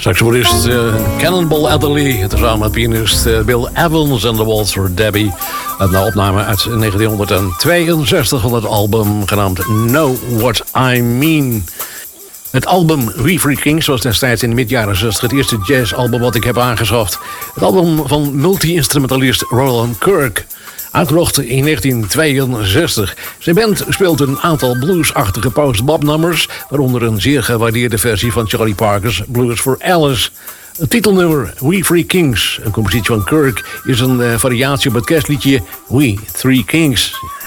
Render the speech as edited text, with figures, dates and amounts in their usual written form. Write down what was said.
Saxofonist Cannonball Adderley, tezamen met pianist Bill Evans en de Walter Debbie. Een opname uit 1962 van het album genaamd Know What I Mean. Het album We Three Kings was destijds in de mid-jaren 60 het eerste jazzalbum wat ik heb aangeschaft. Het album van multi-instrumentalist Roland Kirk. Uitgebracht in 1962. Zijn band speelt een aantal bluesachtige post-bop-nummers, waaronder een zeer gewaardeerde versie van Charlie Parker's Blues for Alice. Het titelnummer We Three Kings, een compositie van Kirk, is een variatie op het kerstliedje We Three Kings.